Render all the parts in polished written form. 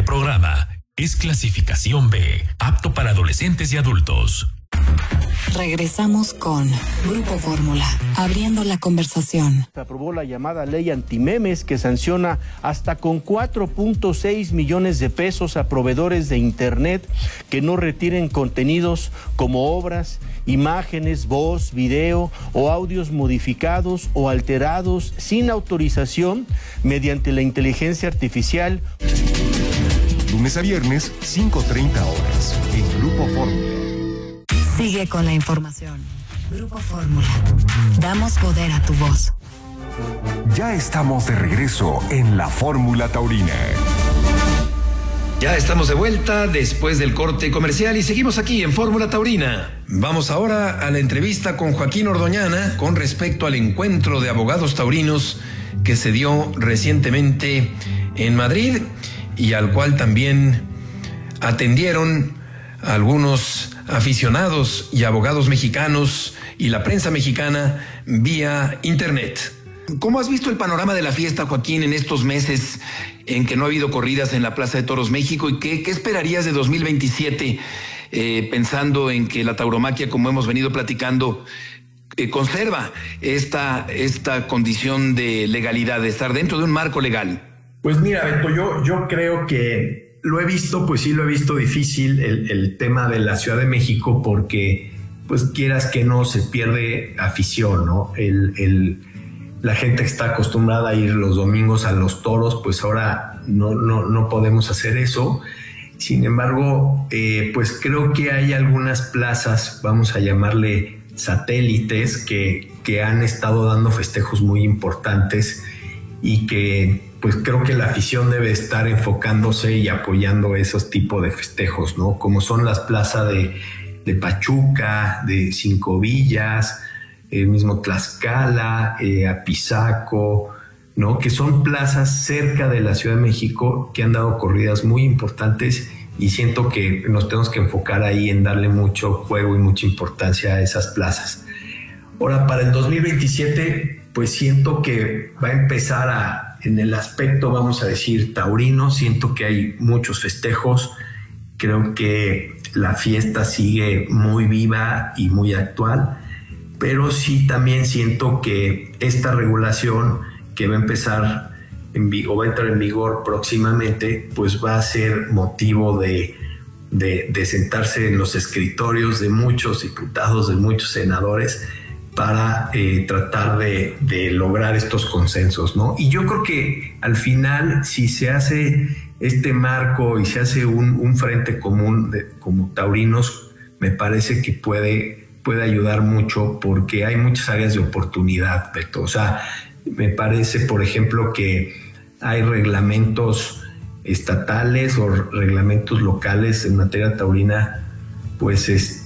siguiente programa es clasificación B, apto para adolescentes y adultos. Regresamos con Grupo Fórmula, abriendo la conversación. Se aprobó la llamada ley antimemes que sanciona hasta con 4.6 millones de pesos a proveedores de internet que no retiren contenidos como obras, imágenes, voz, video o audios modificados o alterados sin autorización mediante la inteligencia artificial. Lunes a viernes, 5:30 horas, en Grupo Fórmula. Sigue con la información. Grupo Fórmula. Damos poder a tu voz. Ya estamos de regreso en la Fórmula Taurina. Ya estamos de vuelta después del corte comercial y seguimos aquí en Fórmula Taurina. Vamos ahora a la entrevista con Joaquín Ordoñana con respecto al encuentro de abogados taurinos que se dio recientemente en Madrid y al cual también atendieron algunos aficionados y abogados mexicanos y la prensa mexicana vía internet. ¿Cómo has visto el panorama de la fiesta, Joaquín, en estos meses en que no ha habido corridas en la Plaza de Toros México? ¿Y qué esperarías de 2027, pensando en que la tauromaquia, como hemos venido platicando, conserva esta condición de legalidad, de estar dentro de un marco legal? Pues mira, Beto, yo creo que lo he visto, pues sí lo he visto difícil el tema de la Ciudad de México porque, pues quieras que no, se pierde afición, ¿no? La gente que está acostumbrada a ir los domingos a los toros, pues ahora no podemos hacer eso. Sin embargo, pues creo que hay algunas plazas, vamos a llamarle satélites, que han estado dando festejos muy importantes y que pues creo que la afición debe estar enfocándose y apoyando esos tipos de festejos, ¿no? Como son las plazas de Pachuca, de Cinco Villas, el mismo Tlaxcala, Apizaco, ¿no? Que son plazas cerca de la Ciudad de México que han dado corridas muy importantes y siento que nos tenemos que enfocar ahí en darle mucho juego y mucha importancia a esas plazas. Ahora, para el 2027, pues siento que va a empezar en el aspecto, vamos a decir, taurino, siento que hay muchos festejos, creo que la fiesta sigue muy viva y muy actual, pero sí también siento que esta regulación que va a empezar o va a entrar en vigor próximamente, pues va a ser motivo de sentarse en los escritorios de muchos diputados, de muchos senadores, para tratar de lograr estos consensos, ¿no? Y yo creo que al final, si se hace este marco y se hace un frente común como taurinos, me parece que puede ayudar mucho porque hay muchas áreas de oportunidad, Beto. O sea, me parece, por ejemplo, que hay reglamentos estatales o reglamentos locales en materia taurina, pues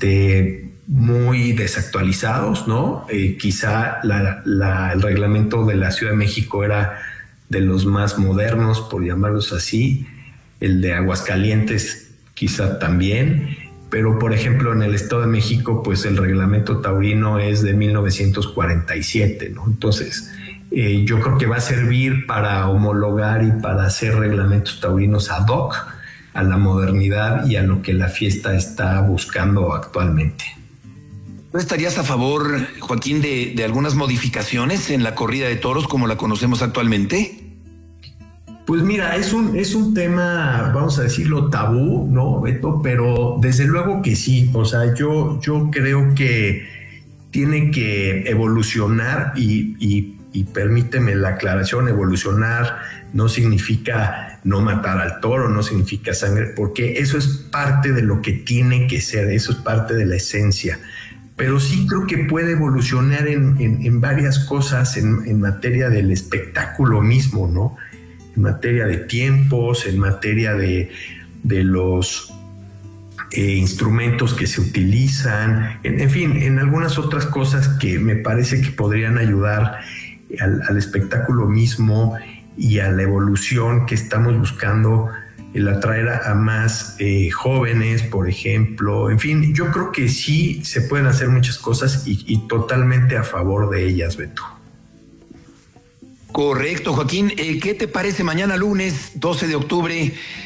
muy desactualizados, ¿no? Quizá el reglamento de la Ciudad de México era de los más modernos, por llamarlos así, el de Aguascalientes quizá también, pero por ejemplo en el Estado de México pues el reglamento taurino es de 1947, ¿no? Entonces yo creo que va a servir para homologar y para hacer reglamentos taurinos ad hoc a la modernidad y a lo que la fiesta está buscando actualmente. ¿No estarías a favor, Joaquín, de algunas modificaciones en la corrida de toros como la conocemos actualmente? Pues mira, es un tema, vamos a decirlo, tabú, ¿no, Beto? Pero desde luego que sí. O sea, yo creo que tiene que evolucionar y permíteme la aclaración, evolucionar no significa no matar al toro, no significa sangre, porque eso es parte de lo que tiene que ser, eso es parte de la esencia. Pero sí creo que puede evolucionar en varias cosas en materia del espectáculo mismo, ¿no? En materia de tiempos, en materia de los instrumentos que se utilizan, en fin, en algunas otras cosas que me parece que podrían ayudar al espectáculo mismo y a la evolución que estamos buscando, el atraer a más jóvenes, por ejemplo. En fin, yo creo que sí se pueden hacer muchas cosas y totalmente a favor de ellas, Beto. Correcto, Joaquín. ¿Qué te parece mañana lunes 12 de octubre